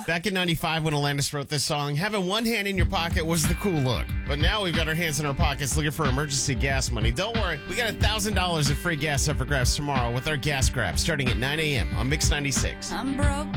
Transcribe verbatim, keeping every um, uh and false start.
Back in ninety-five when Alanis wrote this song, having one hand in your pocket was the cool look. But now we've got our hands in our pockets looking for emergency gas money. Don't worry, we got one thousand dollars of free gas up for grabs tomorrow with our gas grab starting at nine a.m. on Mix ninety-six. I'm broke.